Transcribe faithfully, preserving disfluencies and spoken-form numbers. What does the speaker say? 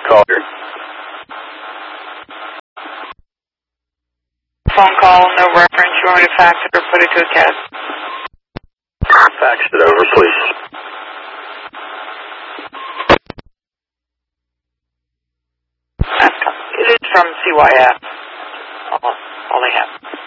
call here. Phone call, no reference. You want me to fax it or put it to a test? Fax it over, please. It is from C Y F. All, all they have.